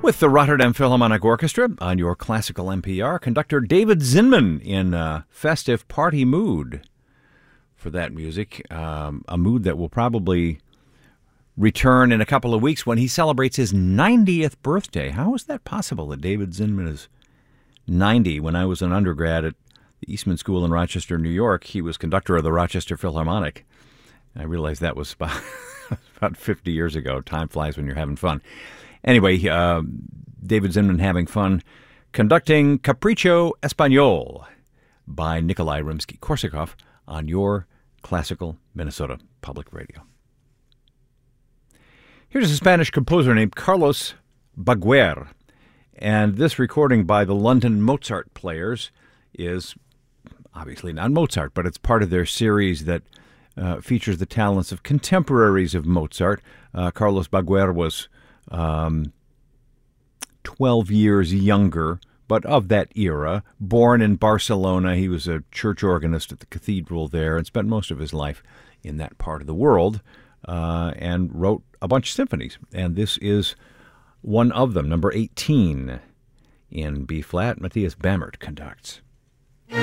With the Rotterdam Philharmonic Orchestra on your classical NPR, conductor David Zinman in a festive party mood for that music, a mood that will probably return in a couple of weeks when he celebrates his 90th birthday. How is that possible that David Zinman is 90? When I was an undergrad at the Eastman School in Rochester, New York, he was conductor of the Rochester Philharmonic. I realized that was about 50 years ago. Time flies when you're having fun. Anyway, David Zinman having fun conducting Capriccio Espagnol by Nikolai Rimsky-Korsakov on your classical Minnesota Public Radio. Here's a Spanish composer named Carlos Baguer, and this recording by the London Mozart Players is obviously not Mozart, but it's part of their series that features the talents of contemporaries of Mozart. Carlos Baguer was 12 years younger, but of that era. Born in Barcelona, he was a church organist at the cathedral there and spent most of his life in that part of the world, and wrote a bunch of symphonies. And this is one of them, number 18 in B-flat. Matthias Bamert conducts.